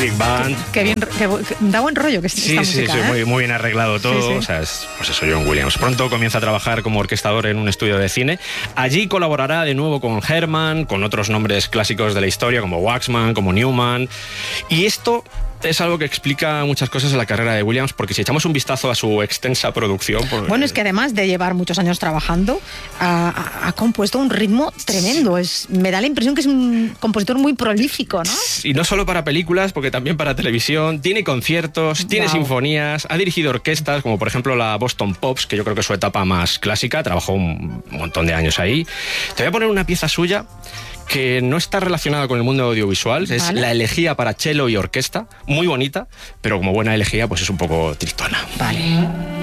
Big Band. Qué bien, que da buen rollo que esta música, sí, ¿eh? muy bien arreglado todo. Sí, sí. O sea, pues eso, John Williams. Pronto comienza a trabajar como orquestador en un estudio de cine. Allí colaborará de nuevo con Herman, con otros nombres clásicos de la historia, como Waxman, como Newman. Y esto es algo que explica muchas cosas en la carrera de Williams, porque si echamos un vistazo a su extensa producción... Bueno, es que además de llevar muchos años trabajando, ha compuesto un ritmo tremendo. Me da la impresión que es un compositor muy prolífico, ¿no? Y no solo para películas, porque también para televisión. Tiene conciertos, tiene sinfonías, ha dirigido orquestas, como por ejemplo la Boston Pops, que yo creo que es su etapa más clásica. Trabajó un montón de años ahí. Te voy a poner una pieza suya que no está relacionada con el mundo audiovisual. Es la elegía para cello y orquesta, muy bonita, pero como buena elegía, pues es un poco tristona. Vale.